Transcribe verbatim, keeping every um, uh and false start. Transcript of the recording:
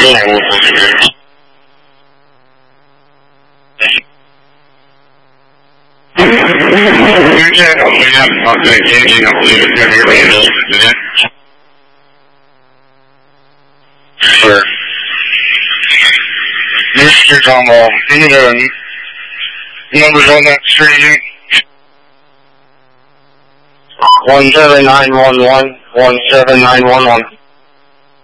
Sure. Mister Combo, can you get numbers on that staging? one seven nine one one, one seven nine one one.